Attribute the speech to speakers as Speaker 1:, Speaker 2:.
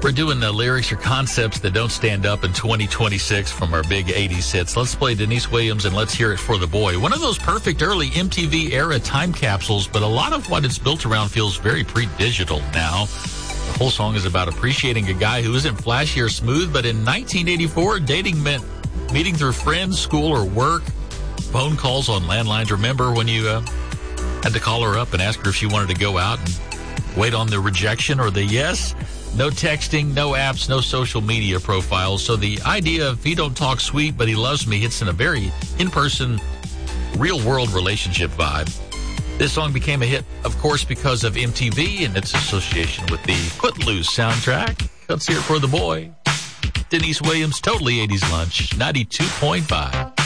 Speaker 1: We're doing the lyrics or concepts that don't stand up in 2026 from our big 80s hits. Let's play Denise Williams and Let's Hear It for the Boy. One of those perfect early MTV era time capsules, but a lot of what it's built around feels very pre-digital now. The whole song is about appreciating a guy who isn't flashy or smooth, but in 1984, dating meant meeting through friends, school, or work. Phone calls on landlines. Remember when you had to call her up and ask her if she wanted to go out and wait on the rejection or the yes? No texting, no apps, no social media profiles. So the idea of he don't talk sweet, but he loves me hits in a very in-person, real-world relationship vibe. This song became a hit, of course, because of MTV and its association with the Footloose soundtrack. Let's hear it for the boy. Denise Williams, Totally 80s Lunch, 92.5.